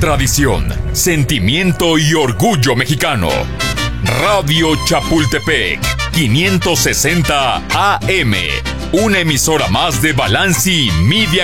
tradición, sentimiento y orgullo mexicano. Radio Chapultepec, 560 AM. Una emisora más de Balanci Media